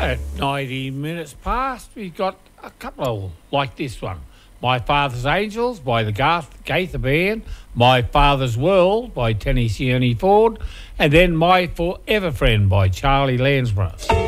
At 90 minutes past, we've got a couple like this one. My Father's Angels by the Gaither Band, My Father's World by Tennessee Ernie Ford, and then My Forever Friend by Charlie Lansborough.